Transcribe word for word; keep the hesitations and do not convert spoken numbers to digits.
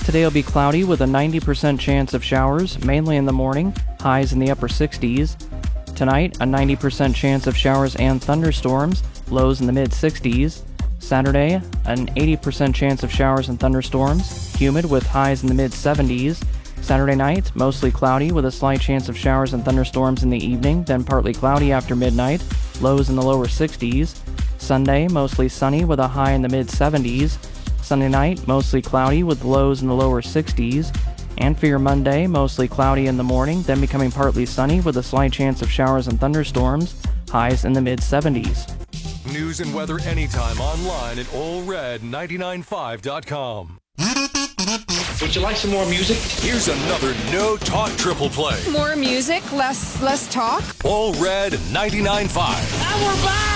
Today will be cloudy with a ninety percent chance of showers, mainly in the morning, highs in the upper sixties. Tonight, a ninety percent chance of showers and thunderstorms, lows in the mid-sixties. Saturday, an eighty percent chance of showers and thunderstorms, humid with highs in the mid-seventies. Saturday night, mostly cloudy with a slight chance of showers and thunderstorms in the evening, then partly cloudy after midnight, lows in the lower sixties. Sunday, mostly sunny with a high in the mid-seventies. Sunday night, mostly cloudy with lows in the lower sixties. And for your Monday, mostly cloudy in the morning, then becoming partly sunny with a slight chance of showers and thunderstorms, highs in the mid-seventies. News and weather anytime online at Ole Red ninety-nine point five dot com. Would you like some more music? Here's another No Talk Triple Play. More music, less less talk. Ole Red ninety-nine point five. And we're back!